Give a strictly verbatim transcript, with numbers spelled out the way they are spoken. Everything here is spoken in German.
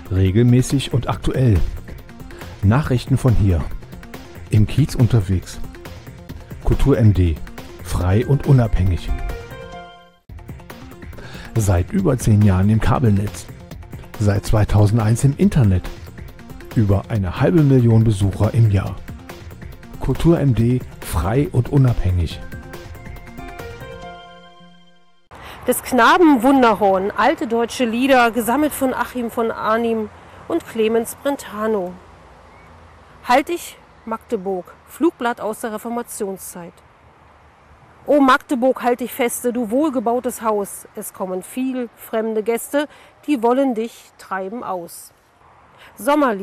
Regelmäßig und aktuell. Nachrichten von hier. Im Kiez unterwegs. Kultur M D. Frei und unabhängig. Seit über zehn Jahren im Kabelnetz. Seit zweitausendeins im Internet. Über eine halbe Million Besucher im Jahr. Kultur M D. Frei und unabhängig. Des Knaben Wunderhorn, alte deutsche Lieder, gesammelt von Achim von Arnim und Clemens Brentano. Halt dich, Magdeburg, Flugblatt aus der Reformationszeit. O Magdeburg, halt dich feste, du wohlgebautes Haus, es kommen viel fremde Gäste, die wollen dich treiben aus. Sommerlied.